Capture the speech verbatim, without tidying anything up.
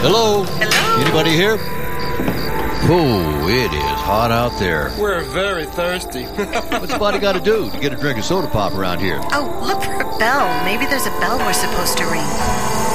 Hello? Hello? Anybody here? Oh, it is hot out there. We're very thirsty. What's somebody got to do to get a drink of soda pop around here? Oh, look for a bell. Maybe there's a bell we're supposed to ring.